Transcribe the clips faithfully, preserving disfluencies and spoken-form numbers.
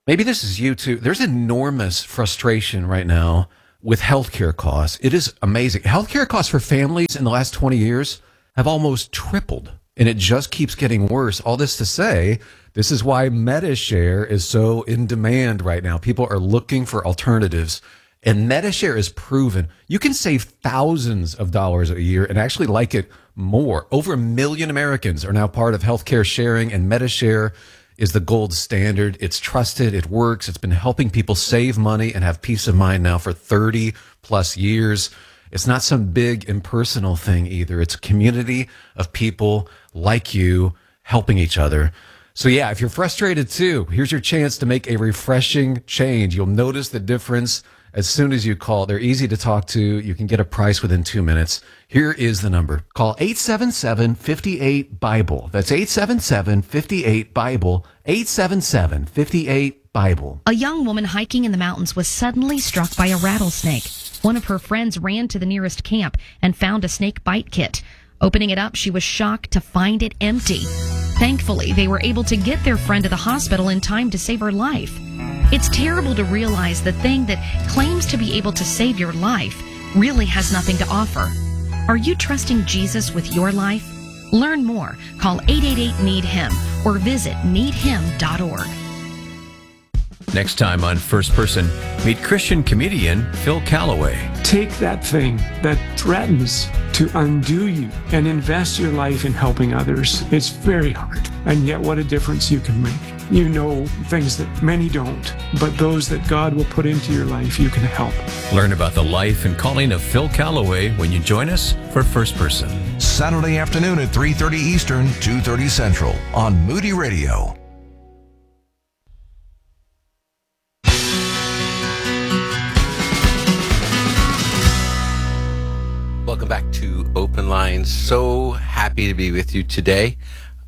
Maybe this is you too. There's enormous frustration right now with healthcare costs. It is amazing. Healthcare costs for families in the last twenty years have almost tripled, and it just keeps getting worse. All this to say, this is why MediShare is so in demand right now. People are looking for alternatives, and MediShare is proven. You can save thousands of dollars a year and actually like it more. Over a million Americans are now part of healthcare sharing, and MediShare is the gold standard. It's trusted. It works. It's been helping people save money and have peace of mind now for thirty plus years. It's not some big impersonal thing either. It's a community of people like you helping each other. So yeah, if you're frustrated too, here's your chance to make a refreshing change. You'll notice the difference as soon as you call. They're easy to talk to. You can get a price within two minutes. Here is the number. Call eight seven seven, five eight, BIBLE. That's eight seven seven, five eight, BIBLE. eight seven seven, five eight, BIBLE. A young woman hiking in the mountains was suddenly struck by a rattlesnake. One of her friends ran to the nearest camp and found a snake bite kit. Opening it up, she was shocked to find it empty. Thankfully, they were able to get their friend to the hospital in time to save her life. It's terrible to realize the thing that claims to be able to save your life really has nothing to offer. Are you trusting Jesus with your life? Learn more. Call eight eight eight, need him or visit need him dot org. Next time on First Person, meet Christian comedian Phil Callaway. Take that thing that threatens to undo you and invest your life in helping others. It's very hard. And yet what a difference you can make. You know things that many don't, but those that God will put into your life, you can help. Learn about the life and calling of Phil Callaway when you join us for First Person. Saturday afternoon at three thirty Eastern, two thirty Central on Moody Radio. Welcome back to Open Lines. So happy to be with you today.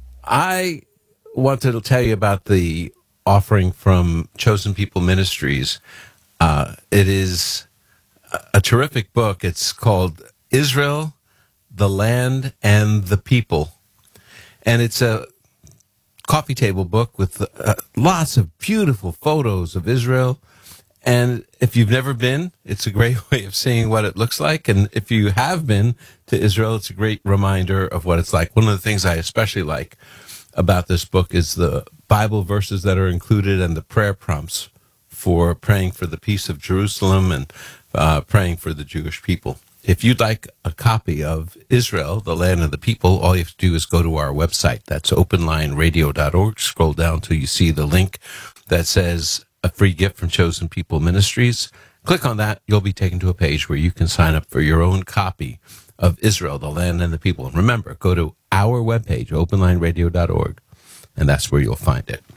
I wanted to tell you about the offering from Chosen People Ministries. Uh, it is a terrific book. It's called Israel, the Land, and the People. And it's a coffee table book with uh, lots of beautiful photos of Israel. And if you've never been, it's a great way of seeing what it looks like. And if you have been to Israel, it's a great reminder of what it's like. One of the things I especially like about this book is the Bible verses that are included and the prayer prompts for praying for the peace of Jerusalem and uh, praying for the Jewish people. If you'd like a copy of Israel, the Land of the People, all you have to do is go to our website. That's open line radio dot org. Scroll down till you see the link that says a free gift from Chosen People Ministries. Click on that. You'll be taken to a page where you can sign up for your own copy of Israel, the Land and the People. And remember, go to our webpage, open line radio dot org, and that's where you'll find it.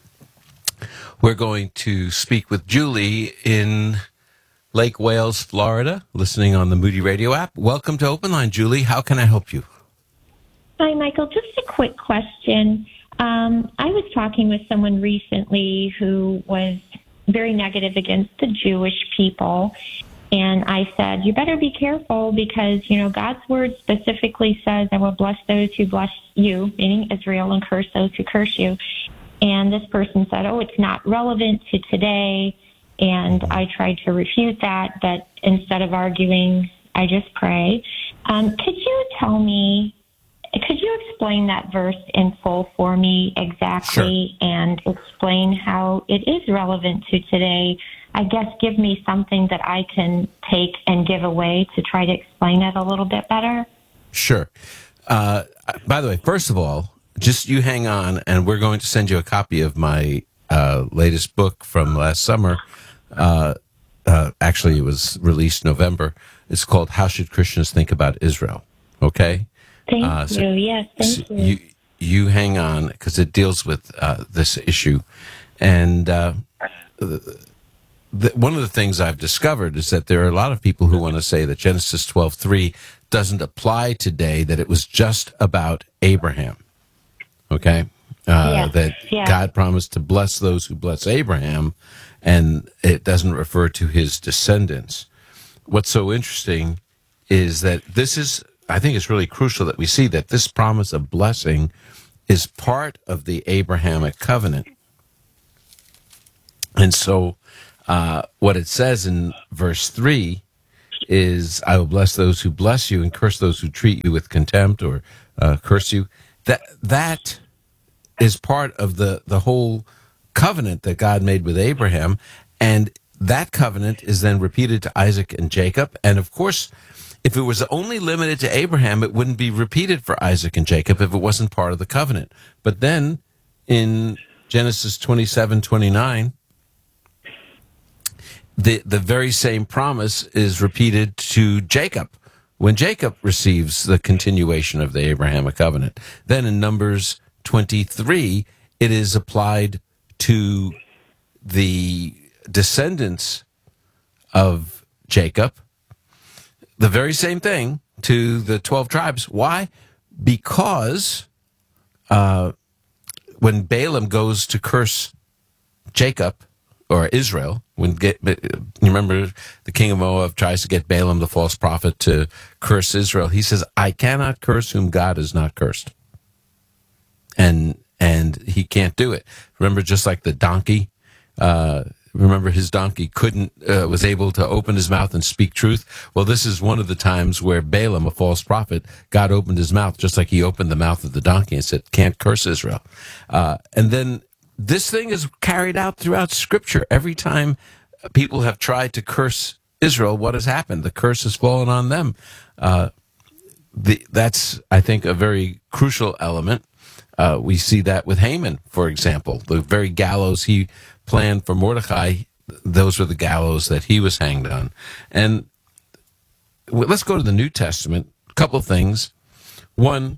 We're going to speak with Julie in Lake Wales, Florida, listening on the Moody Radio app. Welcome to Open Line, Julie. How can I help you? Hi, Michael. Just a quick question. Um, I was talking with someone recently who was very negative against the Jewish people. And I said, you better be careful because, you know, God's word specifically says, I will bless those who bless you, meaning Israel, and curse those who curse you. And this person said, oh, it's not relevant to today. And I tried to refute that, but instead of arguing, I just pray. Um, could you tell me, could you explain that verse in full for me exactly? Sure. And explain how it is relevant to today? I guess give me something that I can take and give away to try to explain it a little bit better. Sure. Uh, by the way, first of all, just you hang on, and we're going to send you a copy of my uh, latest book from last summer. Uh, uh, actually, it was released November. It's called How Should Christians Think About Israel? Okay? Thank uh, so, you. Yes, thank so you. you. You hang on, because it deals with uh, this issue. And uh, the, the, one of the things I've discovered is that there are a lot of people who want to say that Genesis twelve three doesn't apply today, that it was just about Abraham. Okay? Uh, yes, that yes. God promised to bless those who bless Abraham, and it doesn't refer to his descendants. What's so interesting is that this is, I think it's really crucial that we see that this promise of blessing is part of the Abrahamic covenant. And so uh, what it says in verse three is, I will bless those who bless you and curse those who treat you with contempt or uh, curse you. That that is part of the, the whole covenant that God made with Abraham. And that covenant is then repeated to Isaac and Jacob. And of course, if it was only limited to Abraham, it wouldn't be repeated for Isaac and Jacob if it wasn't part of the covenant. But then in Genesis twenty-seven twenty-nine, the, the very same promise is repeated to Jacob when Jacob receives the continuation of the Abrahamic covenant. Then in Numbers twenty-three, it is applied to the descendants of Jacob, the very same thing to the twelve tribes. Why? Because uh, when Balaam goes to curse Jacob or Israel, when get, you remember the king of Moab tries to get Balaam, the false prophet, to curse Israel, he says, I cannot curse whom God has not cursed. And and he can't do it. Remember, just like the donkey, uh, remember his donkey couldn't, uh, was able to open his mouth and speak truth. Well, this is one of the times where Balaam, a false prophet, God opened his mouth just like he opened the mouth of the donkey and said, can't curse Israel. Uh, and then this thing is carried out throughout Scripture. Every time people have tried to curse Israel, what has happened? The curse has fallen on them. Uh, the, that's, I think, a very crucial element. Uh, we see that with Haman, for example. The very gallows he planned for Mordecai, those were the gallows that he was hanged on. And let's go to the New Testament. A couple of things. One,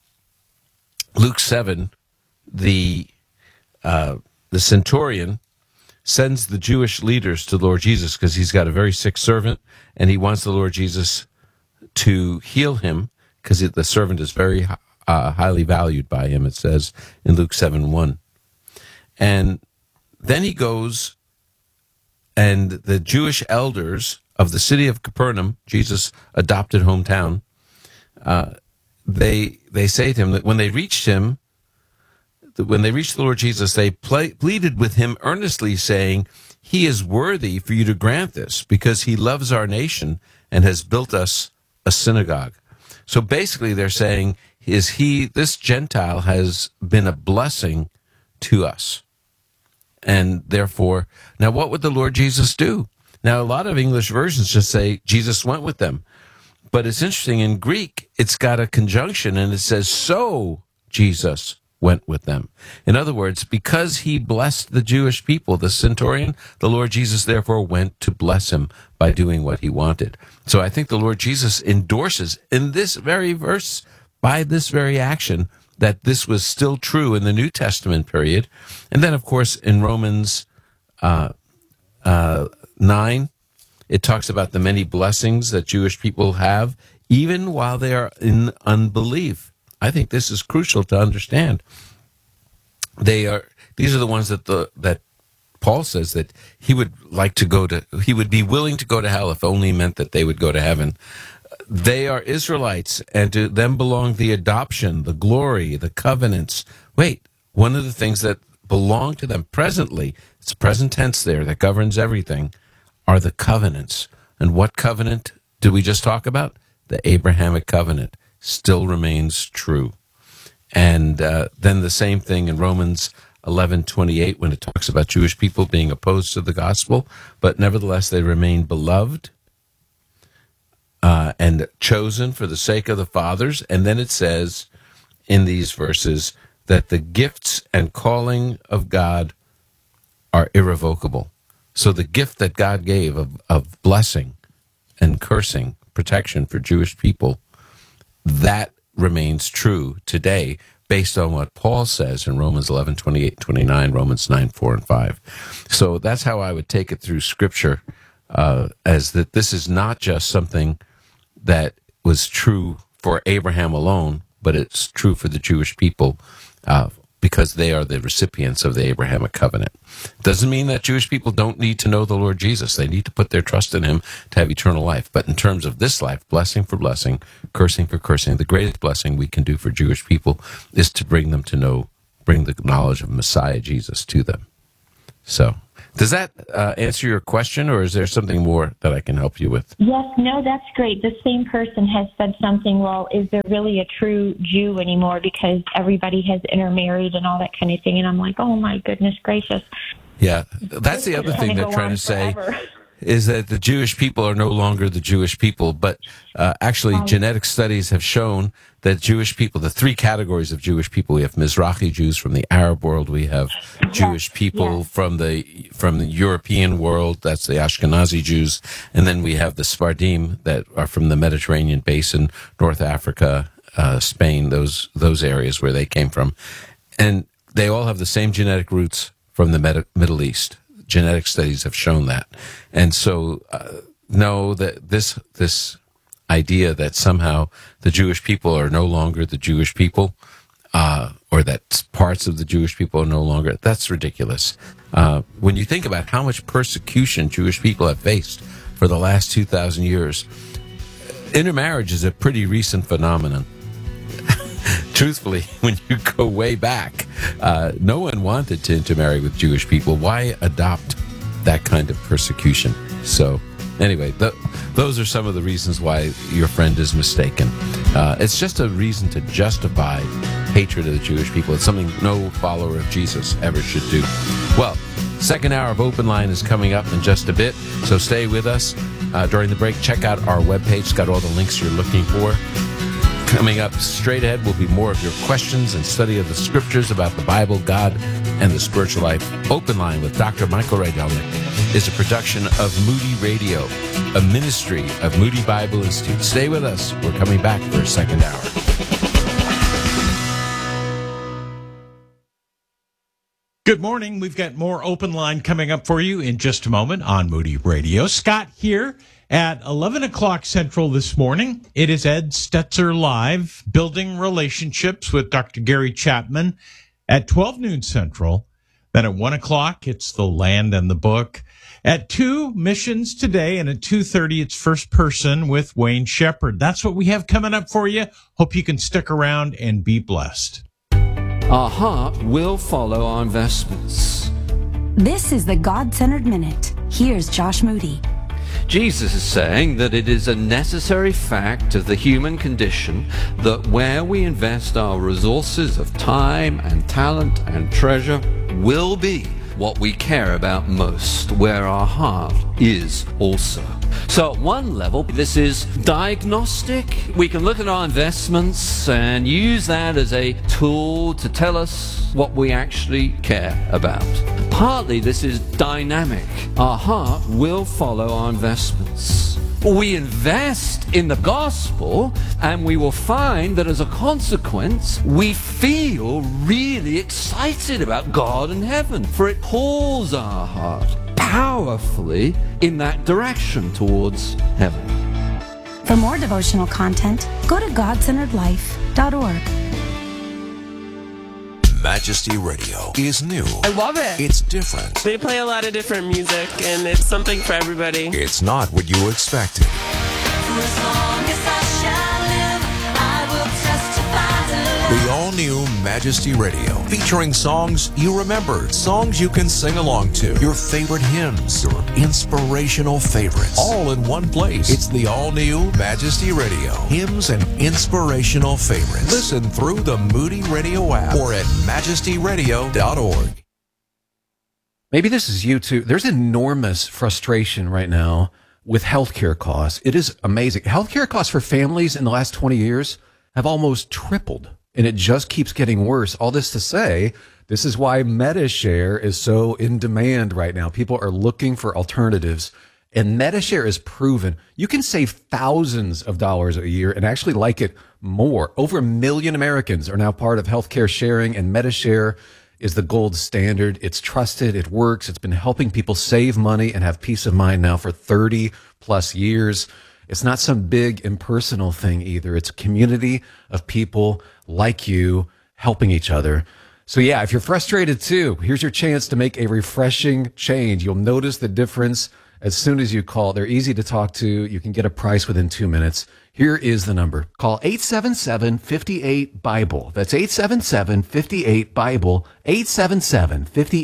Luke seven, the uh, the centurion sends the Jewish leaders to the Lord Jesus because he's got a very sick servant, and he wants the Lord Jesus to heal him because the servant is very uh, highly valued by him, it says in Luke seven one. And then he goes, and the Jewish elders of the city of Capernaum, Jesus' adopted hometown, uh, they they say to him that when they reached him, when they reached the Lord Jesus, they ple- pleaded with him earnestly, saying, he is worthy for you to grant this, because he loves our nation and has built us a synagogue. So basically they're saying, is he, this Gentile has been a blessing to us. And therefore, now what would the Lord Jesus do? Now, a lot of English versions just say Jesus went with them. But it's interesting, in Greek, it's got a conjunction, and it says, so Jesus went with them. In other words, because he blessed the Jewish people, the centurion, the Lord Jesus therefore went to bless him by doing what he wanted. So I think the Lord Jesus endorses in this very verse, by this very action, that this was still true in the New Testament period. And then, of course, in Romans uh, uh, nine, it talks about the many blessings that Jewish people have, even while they are in unbelief. I think this is crucial to understand. They are; these are the ones that the that Paul says that he would like to go to. He would be willing to go to hell if only meant that they would go to heaven. They are Israelites, and to them belong the adoption, the glory, the covenants. Wait, one of the things that belong to them presently, it's present tense there that governs everything, are the covenants. And what covenant did we just talk about? The Abrahamic covenant still remains true. And uh, then the same thing in Romans eleven twenty-eight when it talks about Jewish people being opposed to the gospel, but nevertheless they remain beloved uh, and chosen for the sake of the fathers. And then it says in these verses that the gifts and calling of God are irrevocable. So the gift that God gave of, of blessing and cursing, protection for Jewish people, that remains true today based on what Paul says in Romans eleven, twenty-eight, twenty-nine, Romans nine, four, and five. So that's how I would take it through Scripture, uh, as that this is not just something that was true for Abraham alone, but it's true for the Jewish people uh, because they are the recipients of the Abrahamic covenant. Doesn't mean that Jewish people don't need to know the Lord Jesus. They need to put their trust in him to have eternal life. But in terms of this life, blessing for blessing, cursing for cursing, the greatest blessing we can do for Jewish people is to bring them to know, bring the knowledge of Messiah Jesus to them. So Does that uh, answer your question, or is there something more that I can help you with? Yes, no, that's great. The same person has said something, well, is there really a true Jew anymore because everybody has intermarried and all that kind of thing? And I'm like, oh, my goodness gracious. Yeah, that's the other thing they're trying to say. Forever. Is that the Jewish people are no longer the Jewish people, but uh, actually Um, genetic studies have shown that Jewish people, the three categories of Jewish people, we have Mizrahi Jews from the Arab world, we have Jewish people yes. from the from the European world, that's the Ashkenazi Jews, and then we have the Sephardim that are from the Mediterranean basin, North Africa, uh, Spain, those those areas where they came from, and they all have the same genetic roots from the Med- Middle East. Genetic studies have shown that. And so, uh, know that this, this idea that somehow the Jewish people are no longer the Jewish people, uh, or that parts of the Jewish people are no longer, that's ridiculous. Uh, when you think about how much persecution Jewish people have faced for the last two thousand years, intermarriage is a pretty recent phenomenon. Truthfully, when you go way back, uh, no one wanted to intermarry with Jewish people. Why adopt that kind of persecution? So, anyway, th- those are some of the reasons why your friend is mistaken. Uh, it's just a reason to justify hatred of the Jewish people. It's something no follower of Jesus ever should do. Well, second hour of Open Line is coming up in just a bit, so stay with us. Uh, during the break, check out our webpage. It's got all the links you're looking for. Coming up straight ahead will be more of your questions and study of the scriptures about the Bible, God, and the spiritual life. Open Line with Doctor Michael Rydelnik is a production of Moody Radio, a ministry of Moody Bible Institute. Stay with us. We're coming back for a second hour. Good morning. We've got more Open Line coming up for you in just a moment on Moody Radio. Scott here. At eleven o'clock Central this morning, it is Ed Stetzer Live, Building Relationships with Doctor Gary Chapman at twelve noon Central. Then at one o'clock, it's The Land and the Book. At two, Missions Today, and at two thirty, it's First Person with Wayne Shepherd. That's what we have coming up for you. Hope you can stick around and be blessed. Our heart will follow our investments. This is the God-Centered Minute. Here's Josh Moody. Jesus is saying that it is a necessary fact of the human condition that where we invest our resources of time and talent and treasure will be what we care about most, where our heart is also. So at one level, this is diagnostic. We can look at our investments and use that as a tool to tell us what we actually care about. Partly this is dynamic. Our heart will follow our investments. We invest in the gospel and we will find that as a consequence, we feel really excited about God and heaven, for it pulls our heart powerfully in that direction towards heaven. For more devotional content, go to god centered life dot org. Majesty Radio is new. I love it. It's different. They play a lot of different music, and it's something for everybody. It's not what you expected. For as long as I shall live, I will testify to love. The all-new Majesty Radio, featuring songs you remember, songs you can sing along to, your favorite hymns, your inspirational favorites, all in one place. It's the all-new Majesty Radio, hymns and inspirational favorites. Listen through the Moody Radio app or at majesty radio dot org. Maybe this is you too. There's enormous frustration right now with healthcare costs. It is amazing. Healthcare costs for families in the last twenty years have almost tripled, and it just keeps getting worse. All this to say, this is why MediShare is so in demand right now. People are looking for alternatives, and MediShare is proven. You can save thousands of dollars a year and actually like it more. Over a million Americans are now part of healthcare sharing, and MediShare is the gold standard. It's trusted. It works. It's been helping people save money and have peace of mind now for thirty plus years. It's not some big impersonal thing either. It's a community of people like you helping each other. So yeah, if you're frustrated too, here's your chance to make a refreshing change. You'll notice the difference as soon as you call. They're easy to talk to. You can get a price within two minutes. Here is the number. Call eight seven seven, five eight, BIBLE. That's eight seven seven, five eight, BIBLE, eight seven seven, five eight,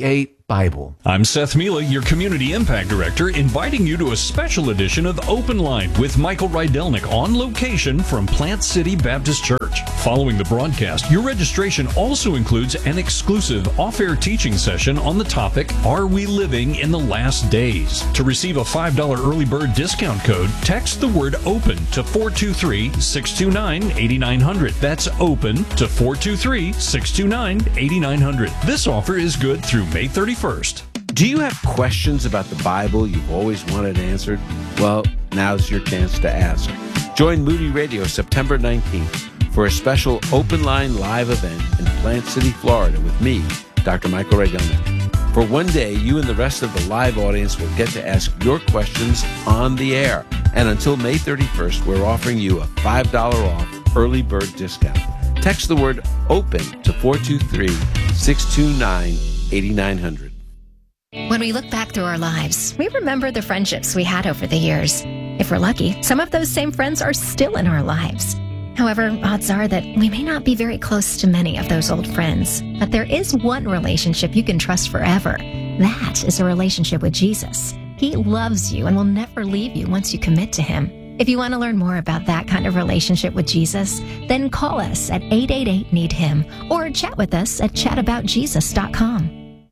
Bible. I'm Seth Mila, your Community Impact Director, inviting you to a special edition of Open Line with Michael Rydelnik on location from Plant City Baptist Church. Following the broadcast, your registration also includes an exclusive off-air teaching session on the topic, Are We Living in the Last Days? To receive a five dollars early bird discount code, text the word OPEN to four two three, six two nine, eight nine zero zero. That's OPEN to four two three, six two nine, eight nine zero zero. This offer is good through May thirty-first. Do you have questions about the Bible you've always wanted answered? Well, now's your chance to ask. Join Moody Radio September nineteenth for a special Open Line live event in Plant City, Florida with me, Doctor Michael Rydelnik. For one day, you and the rest of the live audience will get to ask your questions on the air. And until May thirty-first, we're offering you a five dollars off early bird discount. Text the word OPEN to four two three, six two nine, eight nine zero zero. When we look back through our lives, we remember the friendships we had over the years. If we're lucky, some of those same friends are still in our lives. However, odds are that we may not be very close to many of those old friends. But there is one relationship you can trust forever. That is a relationship with Jesus. He loves you and will never leave you once you commit to Him. If you want to learn more about that kind of relationship with Jesus, then call us at eight eight eight, need him or chat with us at chat about jesus dot com.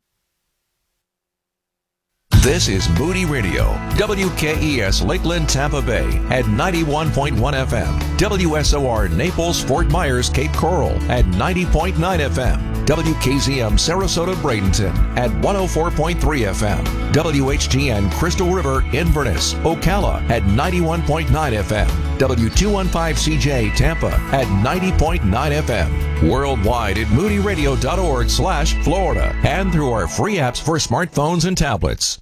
This is Moody Radio, W K E S Lakeland, Tampa Bay at ninety-one point one F M, W S O R Naples, Fort Myers, Cape Coral at ninety point nine F M, W K Z M Sarasota, Bradenton at one oh four point three F M, W H G N Crystal River, Inverness, Ocala at ninety-one point nine F M, W two fifteen C J Tampa at ninety point nine F M, worldwide at moody radio dot org slash Florida, and through our free apps for smartphones and tablets.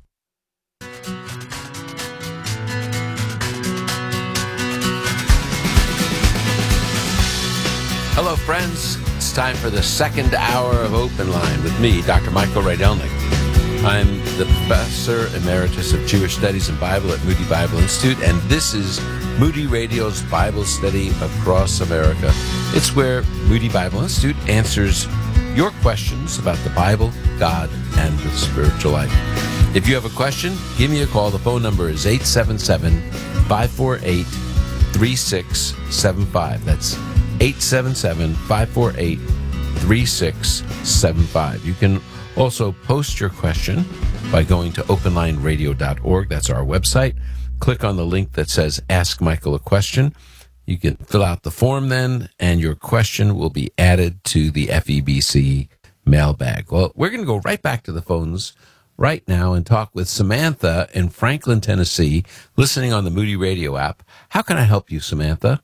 Hello, friends. It's time for the second hour of Open Line with me, Doctor Michael Rydelnik. I'm the Professor Emeritus of Jewish Studies and Bible at Moody Bible Institute, and this is Moody Radio's Bible Study Across America. It's where Moody Bible Institute answers your questions about the Bible, God, and the spiritual life. If you have a question, give me a call. The phone number is eight seven seven, five four eight, three six seven five. That's eight seven seven, five four eight, three six seven five. You can also post your question by going to open line radio dot org. That's our website. Click on the link that says Ask Michael a Question. You can fill out the form then, and your question will be added to the F E B C mailbag. Well, we're going to go right back to the phones right now and talk with Samantha in Franklin, Tennessee, listening on the Moody Radio app. How can I help you, Samantha?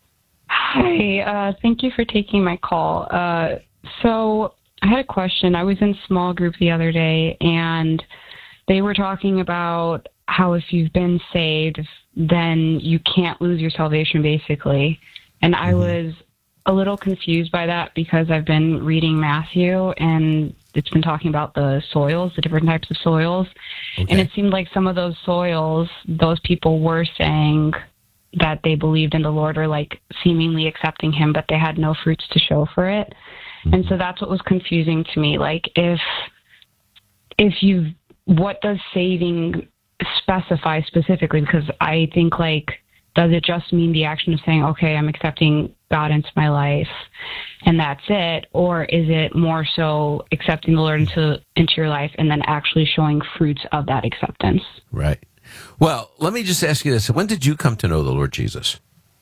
Hi, uh, thank you for taking my call. Uh, so I had a question. I was in small group the other day, and they were talking about how if you've been saved, then you can't lose your salvation, basically. And I was a little confused by that because I've been reading Matthew, and it's been talking about the soils, the different types of soils. Okay. And it seemed like some of those soils, those people were saying that they believed in the Lord or like seemingly accepting Him, but they had no fruits to show for it. Mm-hmm. And so that's what was confusing to me. Like if, if you, what does saving specify specifically? Because I think like, does it just mean the action of saying, okay, I'm accepting God into my life and that's it? Or is it more so accepting the Lord into, into your life and then actually showing fruits of that acceptance? Right. Well, let me just ask you this. When did you come to know the Lord Jesus?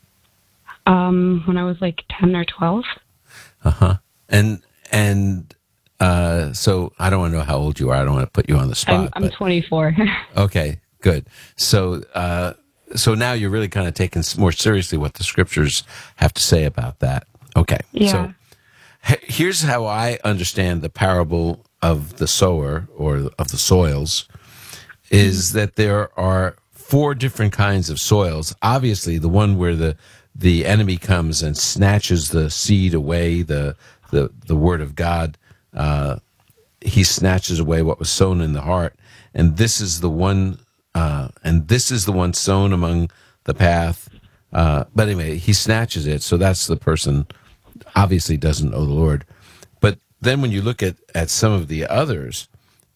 Um, when I was like ten or twelve. Uh-huh. And, and, uh, so I don't want to know how old you are. I don't want to put you on the spot. I'm, I'm twenty-four. Okay, good. So, uh, so now you're really kind of taking more seriously what the scriptures have to say about that. Okay. Yeah. So h- here's how I understand the parable of the sower or of the soils. Is that there are four different kinds of soils. Obviously, the one where the the enemy comes and snatches the seed away, the the, the word of God, uh, he snatches away what was sown in the heart. And this is the one, uh, and this is the one sown among the path. Uh, but anyway, he snatches it. So that's the person obviously doesn't know the Lord. But then when you look at, at some of the others,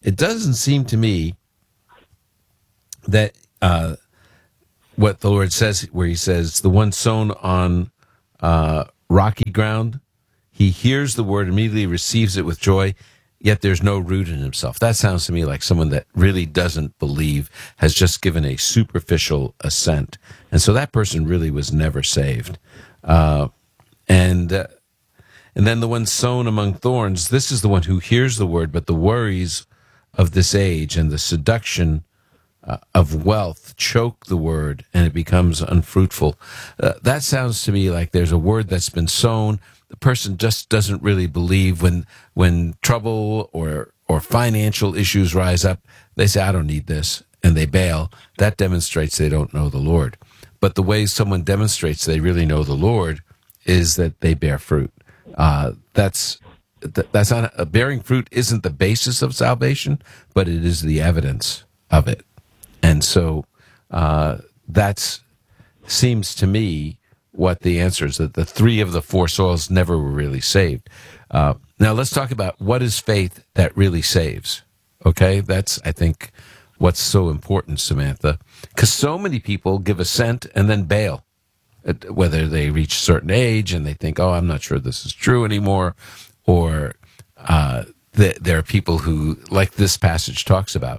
it doesn't seem to me that uh, what the Lord says, where he says, the one sown on uh, rocky ground, he hears the word, immediately receives it with joy, yet there's no root in himself. That sounds to me like someone that really doesn't believe, has just given a superficial assent. And so that person really was never saved. Uh, and uh, and then the one sown among thorns, this is the one who hears the word, but the worries of this age and the seduction uh, of wealth choke the word, and it becomes unfruitful. Uh, that sounds to me like there's a word that's been sown. The person just doesn't really believe. When when trouble or or financial issues rise up, they say, I don't need this, and they bail. That demonstrates they don't know the Lord. But the way someone demonstrates they really know the Lord is that they bear fruit. Uh, that's that's not uh, bearing fruit isn't the basis of salvation, but it is the evidence of it. And so uh, that's seems to me what the answer is, that the three of the four soils never were really saved. Uh, now let's talk about what is faith that really saves. Okay, that's, I think, what's so important, Samantha, because so many people give assent and then bail, whether they reach a certain age and they think, oh, I'm not sure this is true anymore, or uh, th- there are people who, like this passage talks about,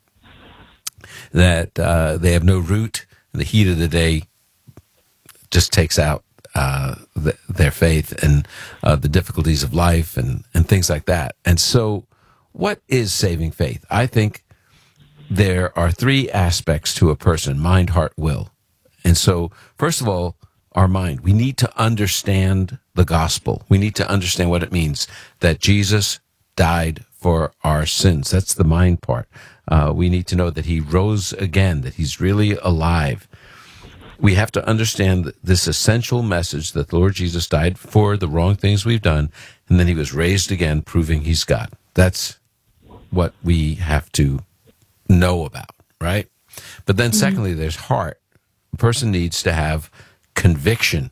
that uh, they have no root, and the heat of the day just takes out uh, the, their faith and uh, the difficulties of life and, and things like that. And so what is saving faith? I think there are three aspects to a person: mind, heart, will. And so, first of all, our mind. We need to understand the gospel. We need to understand what it means that Jesus died for our sins. That's the mind part. Uh, we need to know that he rose again, that he's really alive. We have to understand this essential message that the Lord Jesus died for the wrong things we've done, and then he was raised again, proving he's God. That's what we have to know about, right? But then secondly, there's heart. A person needs to have conviction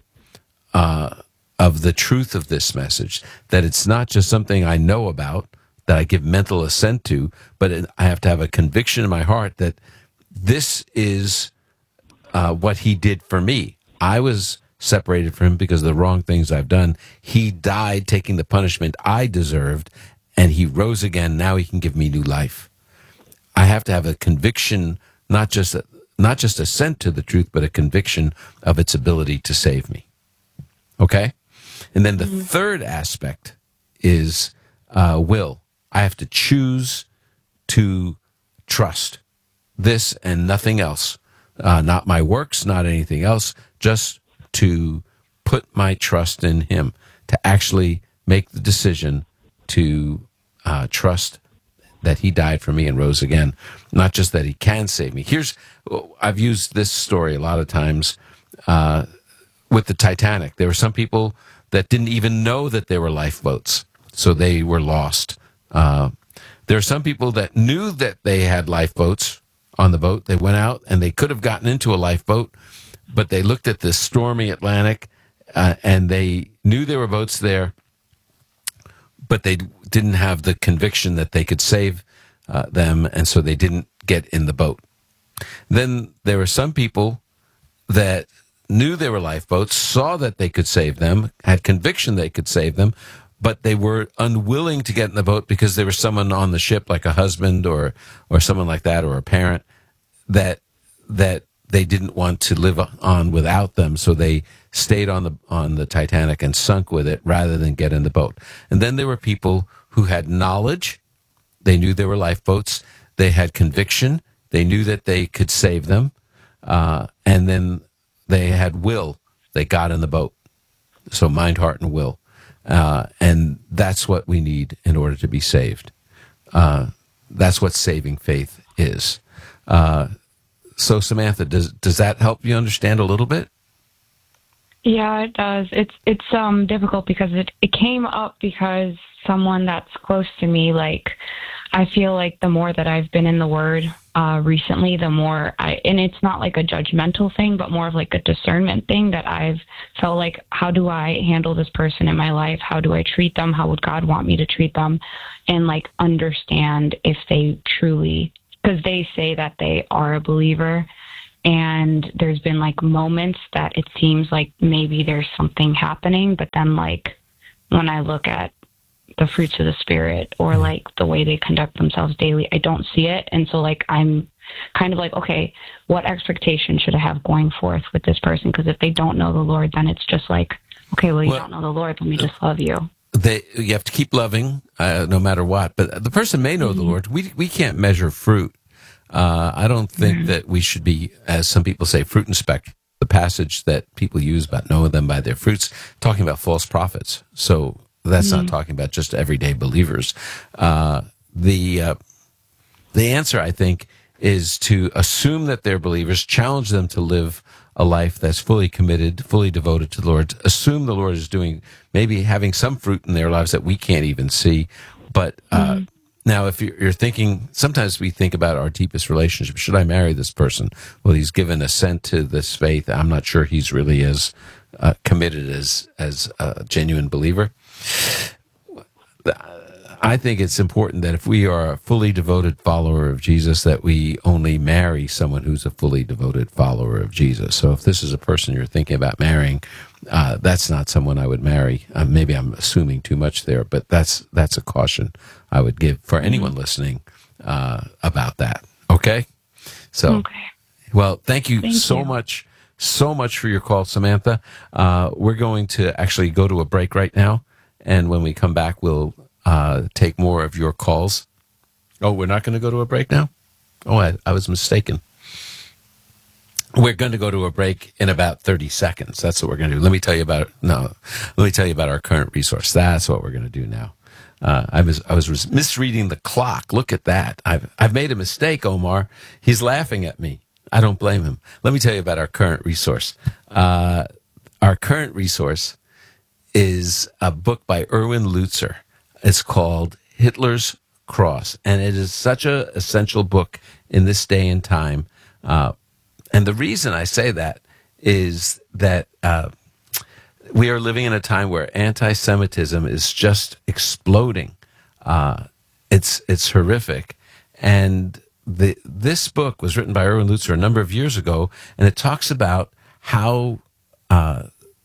uh, of the truth of this message, that it's not just something I know about, that I give mental assent to, but it, I have to have a conviction in my heart that this is uh, what he did for me. I was separated from him because of the wrong things I've done. He died taking the punishment I deserved, and he rose again. Now he can give me new life. I have to have a conviction, not just a, not just assent to the truth, but a conviction of its ability to save me. Okay? And then the mm-hmm. third aspect is uh, will. I have to choose to trust this and nothing else. Uh, not my works, not anything else, just to put my trust in him, to actually make the decision to uh, trust that he died for me and rose again, not just that he can save me. Here's, I've used this story a lot of times uh, with the Titanic. There were some people that didn't even know that there were lifeboats, so they were lost. Uh, there are some people that knew that they had lifeboats on the boat. They went out and they could have gotten into a lifeboat, but they looked at the stormy Atlantic uh, and they knew there were boats there, but they didn't have the conviction that they could save uh, them, and so they didn't get in the boat. Then there were some people that knew there were lifeboats, saw that they could save them, had conviction they could save them, but they were unwilling to get in the boat because there was someone on the ship, like a husband or or someone like that, or a parent, that that they didn't want to live on without them, so they stayed on the on the Titanic and sunk with it rather than get in the boat. And then there were people who had knowledge. They knew there were lifeboats. They had conviction. They knew that they could save them. Uh, and then they had will. They got in the boat. So mind, heart, and will. Uh, and that's what we need in order to be saved. Uh, that's what saving faith is. Uh, so, Samantha, does does that help you understand a little bit? Yeah, it does. It's it's um difficult because it, it came up because someone that's close to me, like, I feel like the more that I've been in the Word, uh, recently, the more I, and it's not like a judgmental thing, but more of like a discernment thing that I've felt like, how do I handle this person in my life? How do I treat them? How would God want me to treat them? And like understand if they truly, because they say that they are a believer. And there's been like moments that it seems like maybe there's something happening, but then like when I look at the fruits of the Spirit or like the way they conduct themselves daily, I don't see it. And so like I'm kind of like, okay, what expectation should I have going forth with this person? Because if they don't know the Lord, then it's just like, okay, well, you Well, don't know the Lord, let me just love you. They, you have to keep loving uh, no matter what. But the person may know Mm-hmm. the Lord. We we can't measure fruit. Uh, I don't think Mm-hmm. that we should be, as some people say, fruit inspector. The passage that people use about knowing them by their fruits, talking about false prophets. So that's Mm-hmm. not talking about just everyday believers. Uh, the uh, the answer, I think, is to assume that they're believers, challenge them to live a life that's fully committed, fully devoted to the Lord. Assume the Lord is doing, maybe having some fruit in their lives that we can't even see. But uh, Mm-hmm. now, if you're, you're thinking, sometimes we think about our deepest relationship. Should I marry this person? Well, he's given assent to this faith. I'm not sure he's really as uh, committed as as a genuine believer. I think it's important that if we are a fully devoted follower of Jesus, that we only marry someone who's a fully devoted follower of Jesus. So if this is a person you're thinking about marrying, uh, that's not someone I would marry. Uh, maybe I'm assuming too much there, but that's that's a caution I would give for anyone listening uh, about that. Okay? So, Okay. well, thank you Thank so you. much, so much for your call, Samantha. Uh, we're going to actually go to a break right now, and when we come back, we'll uh, take more of your calls. Oh, we're not going to go to a break now? Oh, I, I was mistaken. We're going to go to a break in about thirty seconds. That's what we're going to do. Let me tell you about, no, let me tell you about our current resource. That's what we're going to do now. Uh, I was I was misreading the clock. Look at that. I've I've made a mistake, Omar. He's laughing at me. I don't blame him. Let me tell you about our current resource. Uh, our current resource is a book by Erwin Lutzer. It's called Hitler's Cross, and it is such an essential book in this day and time. Uh, and the reason I say that is that uh, we are living in a time where anti-Semitism is just exploding. Uh, it's it's horrific, and the this book was written by Erwin Lutzer a number of years ago, and it talks about how uh,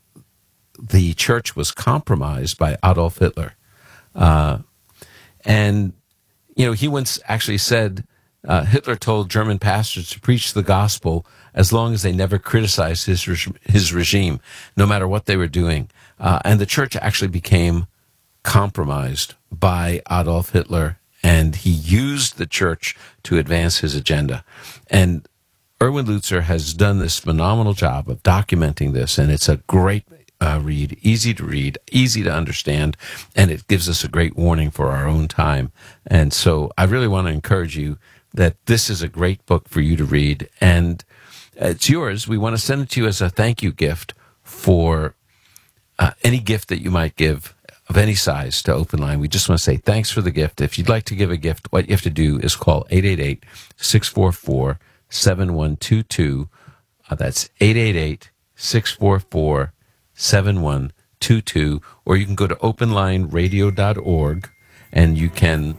the church was compromised by Adolf Hitler. Uh, and, you know, he once actually said uh, Hitler told German pastors to preach the gospel as long as they never criticized his, reg- his regime, no matter what they were doing. Uh, and the church actually became compromised by Adolf Hitler, and he used the church to advance his agenda. And Erwin Lutzer has done this phenomenal job of documenting this, and it's a great Uh, read, easy to read, easy to understand, and it gives us a great warning for our own time. And so I really want to encourage you that this is a great book for you to read, and it's yours. We want to send it to you as a thank you gift for uh, any gift that you might give of any size to Open Line. We just want to say thanks for the gift. If you'd like to give a gift, what you have to do is call eight eight eight, six four four, seven one two two. Uh, that's eight eight eight, six four four, seven one two two, or you can go to open line radio dot org and you can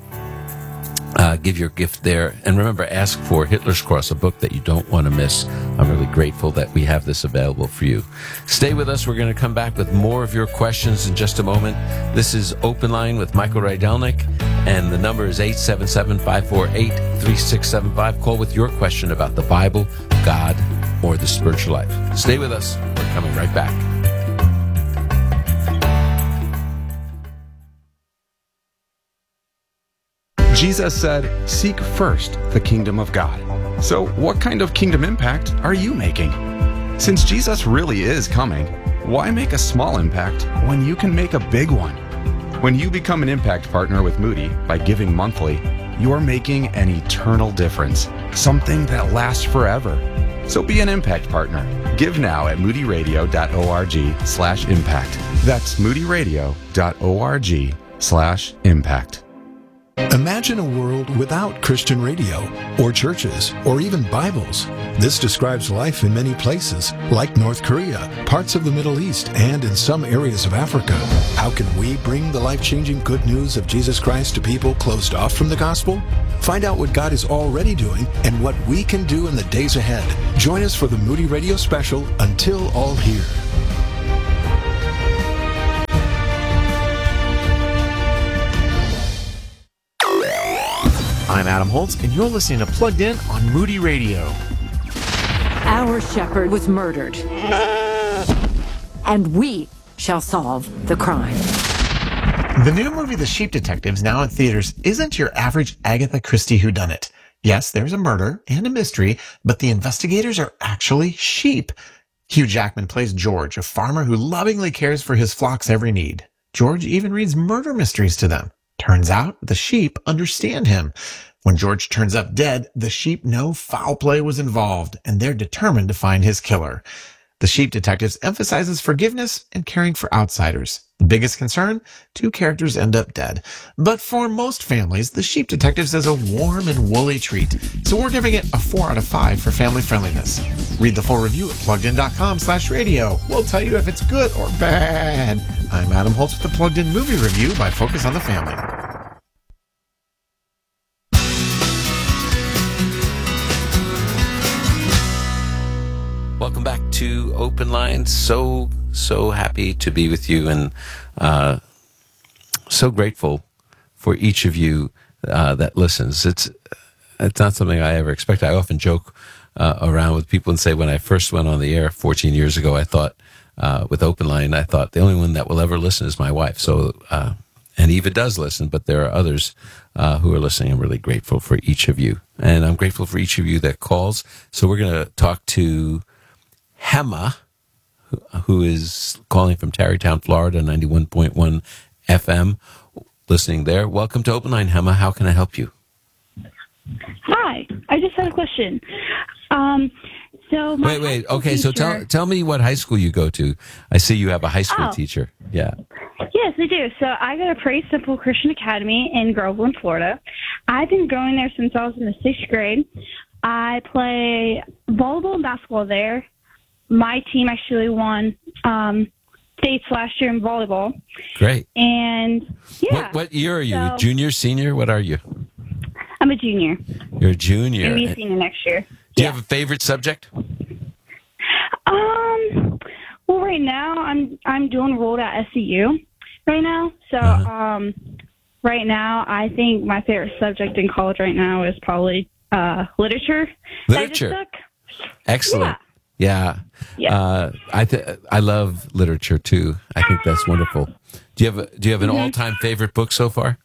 uh, give your gift there. And remember, ask for Hitler's Cross, a book that you don't want to miss. I'm really grateful that we have this available for you. Stay with us. We're going to come back with more of your questions in just a moment. This is Open Line with Michael Rydelnik, and the number is eight seven seven, five four eight, three six seven five. Call with your question about the Bible, God, or the spiritual life. Stay with us. We're coming right back. Jesus said, "Seek first the kingdom of God." So what kind of kingdom impact are you making? Since Jesus really is coming, why make a small impact when you can make a big one? When you become an impact partner with Moody by giving monthly, you're making an eternal difference, something that lasts forever. So be an impact partner. Give now at moody radio dot org slash impact. That's moody radio dot org slash impact. Imagine a world without Christian radio, or churches, or even Bibles. This describes life in many places, like North Korea, parts of the Middle East, and in some areas of Africa. How can we bring the life-changing good news of Jesus Christ to people closed off from the gospel? Find out what God is already doing and what we can do in the days ahead. Join us for the Moody Radio special, Until All Here. I'm Adam Holtz, and you're listening to Plugged In on Moody Radio. Our shepherd was murdered, and we shall solve the crime. The new movie, The Sheep Detectives, now in theaters, isn't your average Agatha Christie whodunit. Yes, there's a murder and a mystery, but the investigators are actually sheep. Hugh Jackman plays George, a farmer who lovingly cares for his flock's every need. George even reads murder mysteries to them. Turns out the sheep understand him. When George turns up dead, the sheep know foul play was involved, and they're determined to find his killer. The Sheep Detectives emphasizes forgiveness and caring for outsiders. The biggest concern? Two characters end up dead. But for most families, The Sheep Detectives is a warm and woolly treat, so we're giving it a four out of five for family friendliness. Read the full review at pluggedin.com slash radio. We'll tell you if it's good or bad. I'm Adam Holtz with the Plugged In Movie Review by Focus on the Family. Welcome back to Open Line. So, so happy to be with you, and uh, so grateful for each of you uh, that listens. It's it's not something I ever expected. I often joke uh, around with people and say, when I first went on the air fourteen years ago, I thought, uh, with Open Line, I thought the only one that will ever listen is my wife. So, uh, and Eva does listen, but there are others uh, who are listening. I'm really grateful for each of you, and I'm grateful for each of you that calls. So we're going to talk to Hema, who is calling from Tarrytown, Florida, ninety-one point one F M, listening there. Welcome to Open Line, Hema. How can I help you? Hi, I just had a question. Um, so my wait, wait. Okay, so teacher, tell tell me what high school you go to. I see you have a high school Oh. teacher. Yeah. Yes, I do. So I go to Praise Simple Christian Academy in Groveland, Florida. I've been going there since I was in the sixth grade. I play volleyball and basketball there. My team actually won um, states last year in volleyball. Great. And yeah. What, what year are you? So- Junior, senior? What are you? I'm a junior. You're a junior. Maybe a senior next year. Do you have a favorite subject? Um. Well, right now I'm I'm doing rolled at S C U right now. So Uh-huh. um, right now I think my favorite subject in college right now is probably uh literature. that I just Literature. took. Excellent. Yeah. Yeah. Uh, I th- I love literature too. I think that's wonderful. Do you have a, do you have an Mhm. all-time favorite book so far?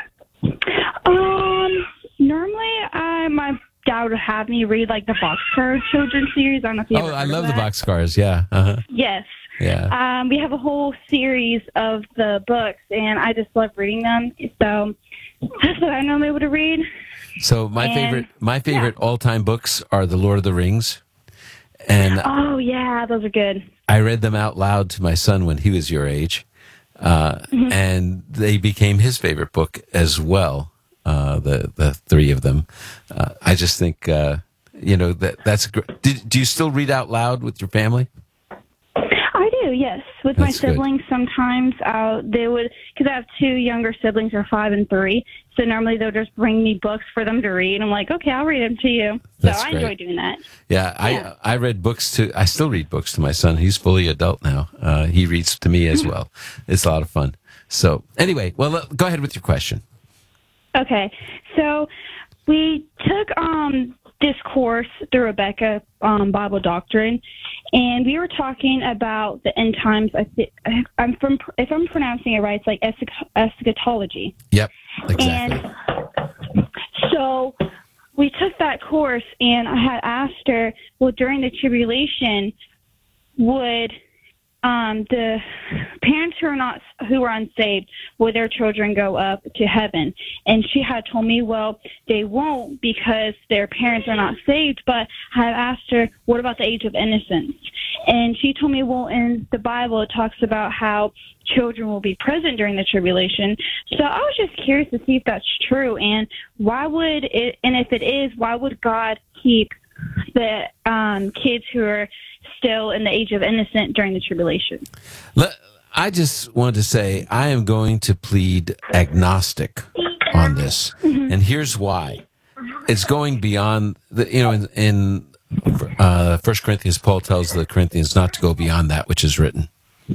Um. Normally, I my dad would have me read like the Boxcar children's series. I don't know if you Oh, ever I heard love of the that. boxcars. Yeah. Uh-huh. Yes. Yeah. Um, we have a whole series of the books, and I just love reading them. So that's what I normally would read. So my And- favorite my favorite all-time books are The Lord of the Rings. And Oh yeah, those are good. I read them out loud to my son when he was your age. Uh, Mhm. and they became his favorite book as well. Uh, the, the three of them. Uh, I just think, uh, you know, that that's great. Do, do you still read out loud with your family? I do, yes. With my That's good. siblings, sometimes uh, they would, because I have two younger siblings, they're five and three. So normally they'll just bring me books for them to read. I'm like, okay, I'll read them to you. So That's I great. enjoy doing that. Yeah, I I read books to. I still read books to my son. He's fully adult now. Uh, he reads to me as well. It's a lot of fun. So anyway, well, uh, go ahead with your question. Okay, so we took um, this course through Rebecca um, Bible Doctrine, and we were talking about the end times. I th- I'm from, if I'm pronouncing it right, it's like eschat- eschatology. Yep, exactly. And so we took that course, and I had asked her, well, during the tribulation, would um, the parents who are not who are unsaved, will their children go up to heaven? And she had told me, well, they won't because their parents are not saved. But I had asked her, what about the age of innocence? And she told me, well, in the Bible it talks about how children will be present during the tribulation. So I was just curious to see if that's true, and why would it? And if it is, why would God keep the um, kids who are still in the age of innocence during the tribulation? I just wanted to say I am going to plead agnostic on this, Mm-hmm. and here's why. It's going beyond the, you know, in, in uh, First Corinthians, Paul tells the Corinthians not to go beyond that which is written.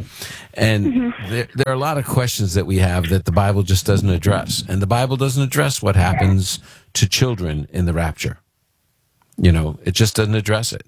And Mm-hmm. there, there are a lot of questions that we have that the Bible just doesn't address. And the Bible doesn't address what happens to children in the rapture. You know, it just doesn't address it.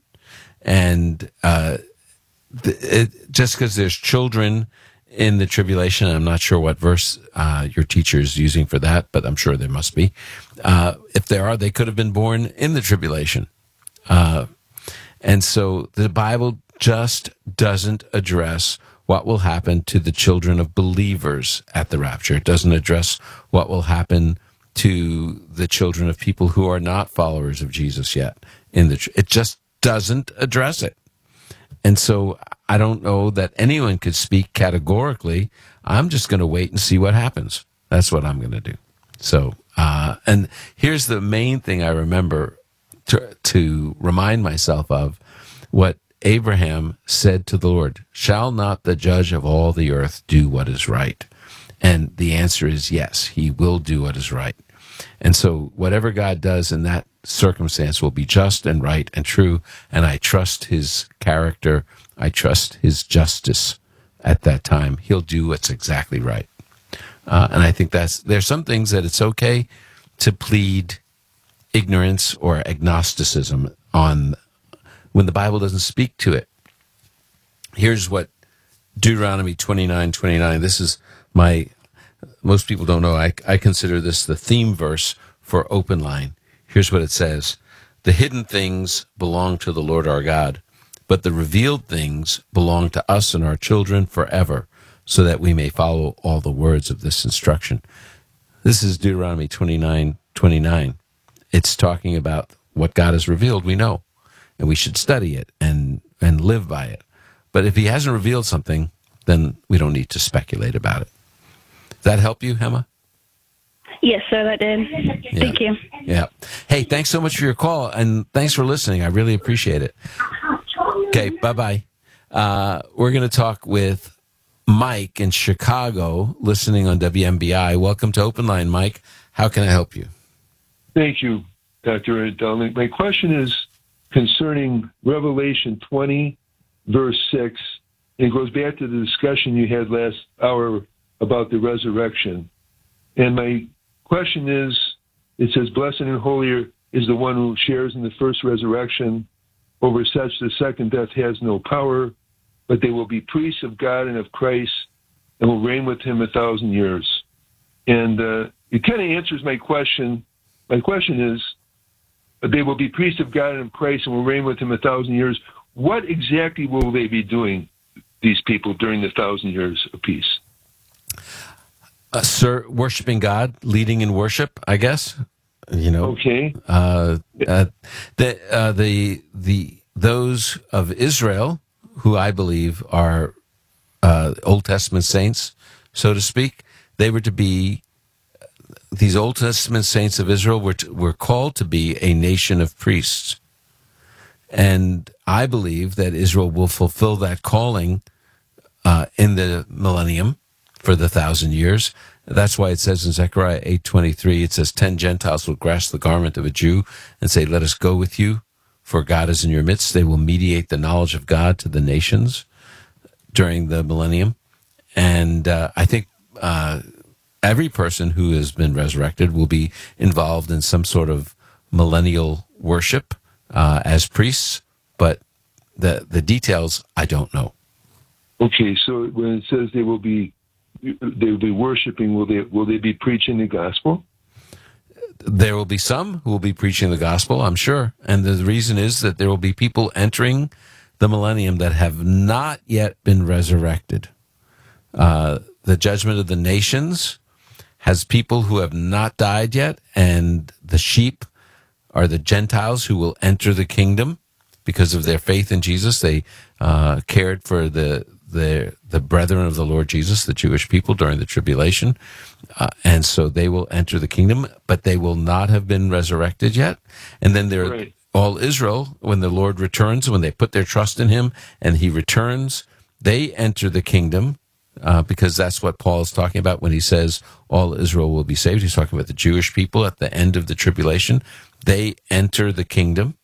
And uh, th- it, just because there's children in the tribulation, I'm not sure what verse uh, your teacher is using for that, but I'm sure there must be. Uh, if there are, they could have been born in the tribulation. Uh, and so the Bible just doesn't address what will happen to the children of believers at the rapture. It doesn't address what will happen to the children of people who are not followers of Jesus yet. In the, it just doesn't address it. And so I don't know that anyone could speak categorically. I'm just going to wait and see what happens. That's what I'm going to do. So, uh, and here's the main thing I remember to, to remind myself of what Abraham said to the Lord, shall not the judge of all the earth do what is right? And the answer is yes, he will do what is right. And so whatever God does in that circumstance will be just and right and true. And I trust his character. I trust his justice at that time. He'll do what's exactly right. Uh, and I think that's, there's some things that it's okay to plead ignorance or agnosticism on when the Bible doesn't speak to it. Here's what Deuteronomy twenty-nine twenty-nine, this is my, most people don't know, I, I consider this the theme verse for Open Line. Here's what it says. The hidden things belong to the Lord our God, but the revealed things belong to us and our children forever, so that we may follow all the words of this instruction. This is Deuteronomy twenty-nine twenty-nine. It's talking about what God has revealed, we know, and we should study it and, and live by it. But if he hasn't revealed something, then we don't need to speculate about it. Does that help you, Emma? Yes, sir, that did. Yeah. Thank you. Yeah. Hey, thanks so much for your call, and thanks for listening. I really appreciate it. Okay, bye-bye. Uh, we're going to talk with Mike in Chicago, listening on W M B I. Welcome to Open Line, Mike. How can I help you? Thank you, Doctor Dominic. My question is concerning Revelation twenty, verse six. It goes back to the discussion you had last hour about the resurrection. And my question is, it says, blessed and holy is the one who shares in the first resurrection. Over such the second death has no power, but they will be priests of God and of Christ and will reign with him a thousand years. And uh, it kind of answers my question. My question is, they will be priests of God and of Christ and will reign with him a thousand years. What exactly will they be doing, these people, during the thousand years of peace? Uh, sir, worshiping God, leading in worship, I guess. You know, okay. Uh, uh, the uh, the the those of Israel who I believe are uh, Old Testament saints, so to speak, they were to be. These Old Testament saints of Israel were to, were called to be a nation of priests, and I believe that Israel will fulfill that calling uh, in the millennium for the thousand years. That's why it says in Zechariah eight twenty-three, it says, ten Gentiles will grasp the garment of a Jew and say, let us go with you, for God is in your midst. They will mediate the knowledge of God to the nations during the millennium. And uh, I think uh, every person who has been resurrected will be involved in some sort of millennial worship uh, as priests, but the the details I don't know. Okay, so when it says they will be they will be worshiping, will they will they be preaching the gospel? There will be some who will be preaching the gospel, I'm sure. And the reason is that there will be people entering the millennium that have not yet been resurrected. Uh, the judgment of the nations has people who have not died yet, and the sheep are the Gentiles who will enter the kingdom because of their faith in Jesus. They uh, cared for the, the the brethren of the Lord Jesus, the Jewish people, during the tribulation, uh, and so they will enter the kingdom, but they will not have been resurrected yet. And then there, right. all Israel, when the Lord returns, when they put their trust in Him, and He returns, they enter the kingdom. Uh, because that's what Paul is talking about when he says all Israel will be saved. He's talking about the Jewish people at the end of the tribulation. They enter the kingdom,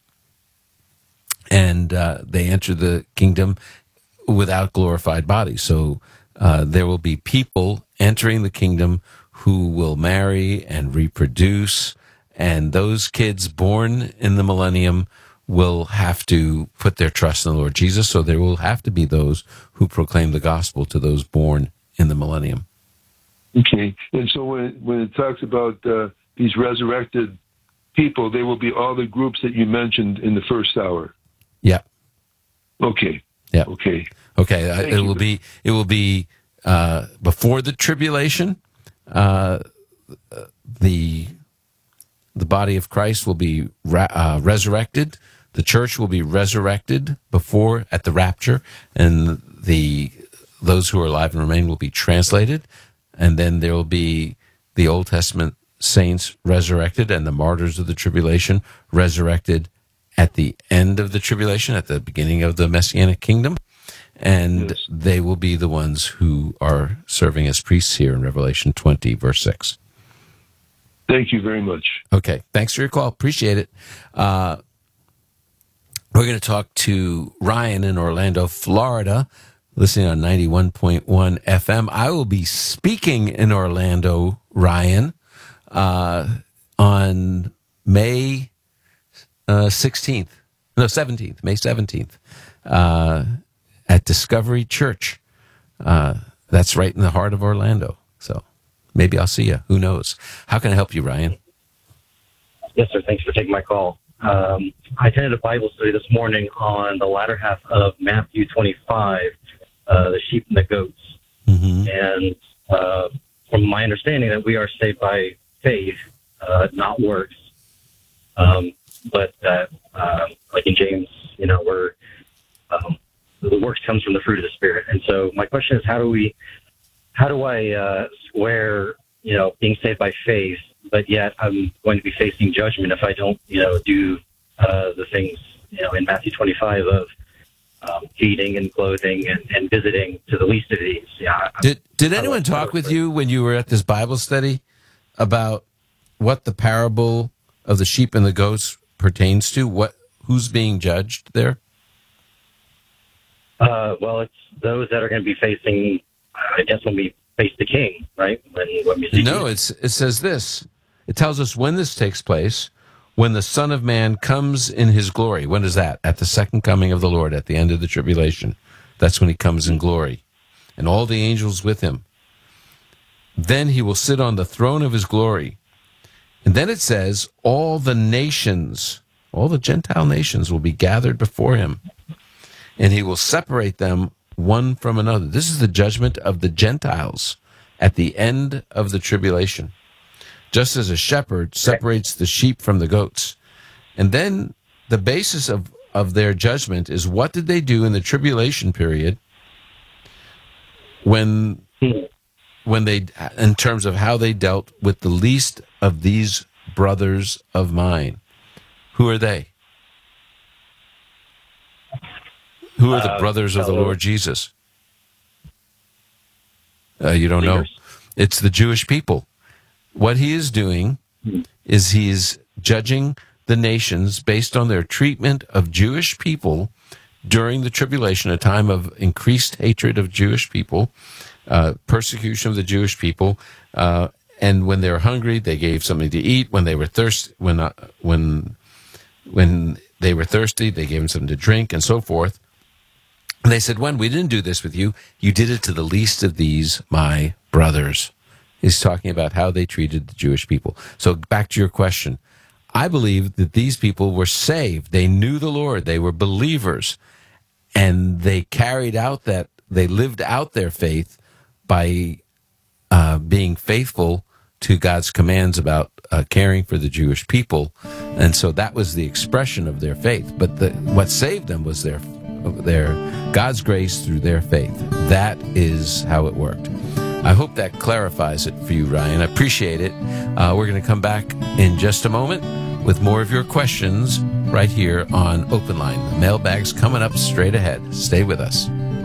and uh, they enter the kingdom without glorified bodies. So uh, there will be people entering the kingdom who will marry and reproduce, and those kids born in the millennium will have to put their trust in the Lord Jesus. So there will have to be those who proclaim the gospel to those born in the millennium. Okay. And so when it, when it talks about uh, these resurrected people, they will be all the groups that you mentioned in the first hour. Yeah. Okay. Yeah. Okay. Okay. Uh, it will be, it will be uh, before the tribulation. Uh, the the body of Christ will be ra- uh, resurrected. The church will be resurrected before at the rapture, and the those who are alive and remain will be translated, and then there will be the Old Testament saints resurrected and the martyrs of the tribulation resurrected at the end of the tribulation, at the beginning of the Messianic kingdom, and yes. they will be the ones who are serving as priests here in Revelation twenty, verse six. Thank you very much. Okay, thanks for your call. Appreciate it. Uh, we're going to talk to Ryan in Orlando, Florida, listening on ninety-one point one F M. I will be speaking in Orlando, Ryan, uh, on May uh, sixteenth, no, seventeenth, May seventeenth, uh, at Discovery Church. Uh, that's right in the heart of Orlando. So maybe I'll see you. Who knows? How can I help you, Ryan? Yes, sir. Thanks for taking my call. Um, I attended a Bible study this morning on the latter half of Matthew twenty-five, uh, the sheep and the goats. Mm-hmm. And uh, from my understanding that we are saved by faith, uh, not works. Um, but that, uh, like in James, you know, we're, um, the works comes from the fruit of the Spirit. And so my question is, how do we, how do I uh, square, you know, being saved by faith, but yet I'm going to be facing judgment if I don't, you know, do uh, the things, you know, in Matthew twenty-five of um, feeding and clothing and, and visiting to the least of these. Yeah. Did Did anyone talk with you when you were at this Bible study about what the parable of the sheep and the goats pertains to? What who's being judged there? Uh, well, it's those that are going to be facing, I guess, when we face the King, right? When, when we see no, it's, it says this. It tells us when this takes place, when the Son of Man comes in his glory. When is that? At the second coming of the Lord, at the end of the tribulation. That's when he comes in glory. And all the angels with him. Then he will sit on the throne of his glory. And then it says, all the nations, all the Gentile nations will be gathered before him. And he will separate them one from another. This is the judgment of the Gentiles at the end of the tribulation. Just as a shepherd separates the sheep from the goats. And then the basis of, of their judgment is what did they do in the tribulation period when, when they, in terms of how they dealt with the least of these brothers of mine. Who are they? Who are the uh, brothers of the Lord Jesus? Uh, you don't know. It's the Jewish people. What he is doing is he is judging the nations based on their treatment of Jewish people during the tribulation, a time of increased hatred of Jewish people, uh, persecution of the Jewish people, uh, and when they were hungry, they gave something to eat. When they were thirsty, when uh, when when they were thirsty, they gave them something to drink, and so forth. And they said, when we didn't do this with you, you did it to the least of these, my brothers. He's talking about how they treated the Jewish people. So back to your question. I believe that these people were saved. They knew the Lord. They were believers. and they carried out that, they lived out their faith by uh, being faithful to God's commands about uh, caring for the Jewish people. And so that was the expression of their faith. But the, what saved them was their, their God's grace through their faith. That is how it worked. I hope that clarifies it for you, Ryan. I appreciate it. Uh, we're going to come back in just a moment with more of your questions right here on Open Line. The mailbag's coming up straight ahead. Stay with us.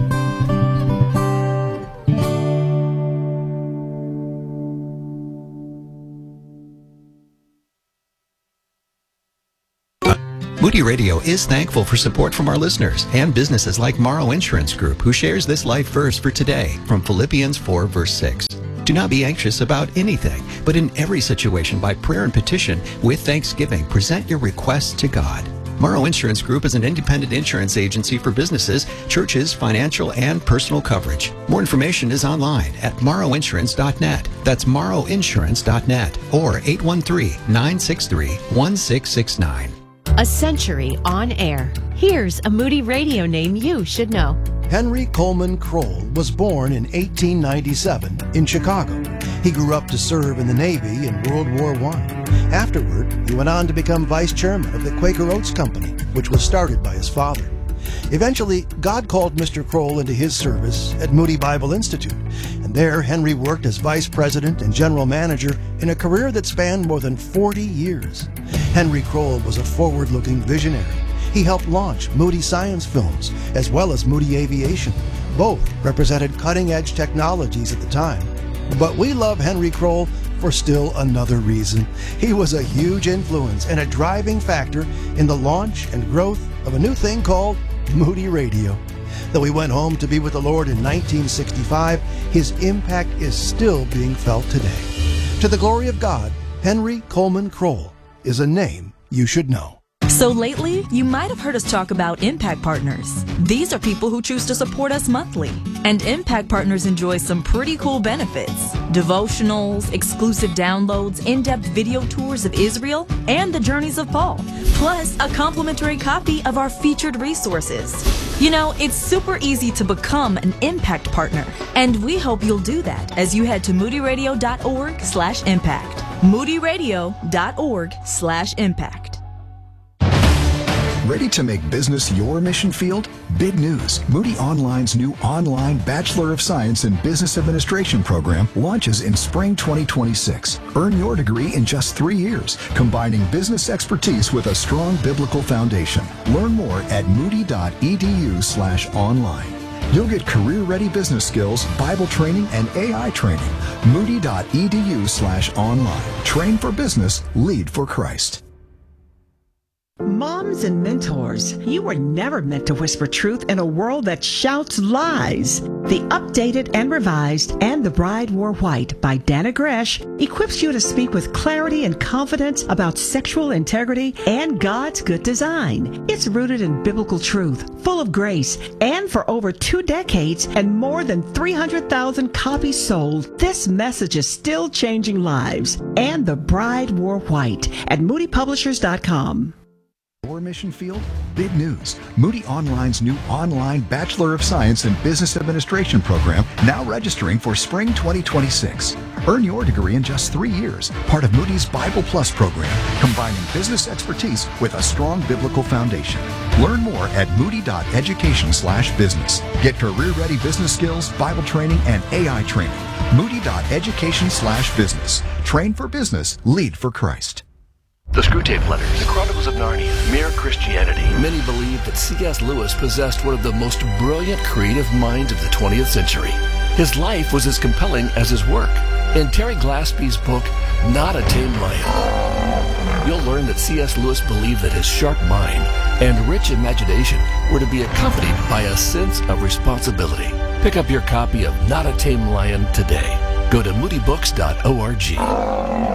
Moody Radio is thankful for support from our listeners and businesses like Morrow Insurance Group, who shares this life verse for today from Philippians four, verse six. Do not be anxious about anything, but in every situation by prayer and petition with thanksgiving, present your requests to God. Morrow Insurance Group is an independent insurance agency for businesses, churches, financial, and personal coverage. More information is online at morrow insurance dot net. That's morrow insurance dot net or eight one three, nine six three, one six six nine. A century on air. Here's a Moody Radio name you should know. Henry Coleman Kroll was born in eighteen ninety-seven in Chicago. He grew up to serve in the Navy in World War One. Afterward, he went on to become vice chairman of the Quaker Oats Company, which was started by his father. Eventually, God called Mister Kroll into his service at Moody Bible Institute, and there Henry worked as vice president and general manager in a career that spanned more than forty years. Henry Kroll was a forward-looking visionary. He helped launch Moody Science Films as well as Moody Aviation. Both represented cutting-edge technologies at the time. But we love Henry Kroll for still another reason. He was a huge influence and a driving factor in the launch and growth of a new thing called Moody Radio. Though he went home to be with the Lord in nineteen sixty-five, his impact is still being felt today. To the glory of God, Henry Coleman Kroll is a name you should know. So lately, you might have heard us talk about Impact Partners. These are people who choose to support us monthly. And Impact Partners enjoy some pretty cool benefits. Devotionals, exclusive downloads, in-depth video tours of Israel, and the journeys of Paul. Plus, a complimentary copy of our featured resources. You know, it's super easy to become an Impact Partner. And we hope you'll do that as you head to moodyradio.org slash impact. moodyradio.org slash impact. Ready to make business your mission field? Big news. Moody Online's new online Bachelor of Science in Business Administration program launches in spring twenty twenty-six. Earn your degree in just three years, combining business expertise with a strong biblical foundation. Learn more at moody.edu slash online. You'll get career-ready business skills, Bible training, and A I training. Moody.edu slash online. Train for business, lead for Christ. Moms and mentors, you were never meant to whisper truth in a world that shouts lies. The updated and revised And the Bride Wore White by Dana Gresh equips you to speak with clarity and confidence about sexual integrity and God's good design. It's rooted in biblical truth, full of grace, and for over two decades and more than three hundred thousand copies sold, this message is still changing lives. And the Bride Wore White at moody publishers dot com. Your mission field? Big news. Moody Online's new online Bachelor of Science in Business Administration program now registering for spring twenty twenty-six. Earn your degree in just three years, part of Moody's Bible Plus program, combining business expertise with a strong biblical foundation. Learn more at moody.education slash business. Get career-ready business skills, Bible training, and A I training. Moody.education slash business. Train for business, lead for Christ. The Screwtape Letters, The Chronicles of Narnia, Mere Christianity. Many believe that C S Lewis possessed one of the most brilliant creative minds of the twentieth century. His life was as compelling as his work. In Terry Glaspie's book, Not a Tame Lion, you'll learn that C S Lewis believed that his sharp mind and rich imagination were to be accompanied by a sense of responsibility. Pick up your copy of Not a Tame Lion today. Go to moody books dot org.